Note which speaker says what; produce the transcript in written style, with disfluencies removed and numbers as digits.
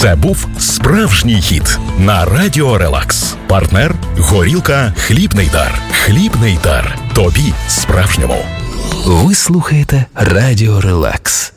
Speaker 1: Це був справжній хіт на Радіо Релакс. Партнер – горілка «Хлібний дар». «Хлібний дар». Тобі справжньому.
Speaker 2: Ви слухаєте Радіо Релакс.